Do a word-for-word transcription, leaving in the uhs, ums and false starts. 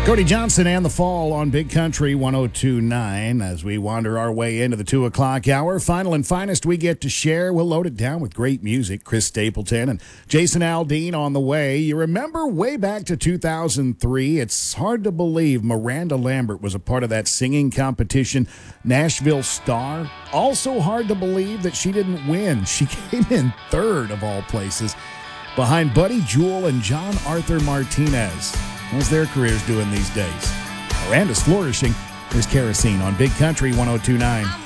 Cody Johnson and the Fall on Big Country one oh two point nine as we wander our way into the two o'clock hour. Final and finest we get to share. We'll load it down with great music. Chris Stapleton and Jason Aldean on the way. You remember way back to two thousand three, it's hard to believe Miranda Lambert was a part of that singing competition, Nashville Star. Also hard to believe that she didn't win. She came in third of all places, behind Buddy Jewell and John Arthur Martinez. How's their careers doing these days? Miranda's flourishing. There's Kerosene on Big Country one oh two point nine.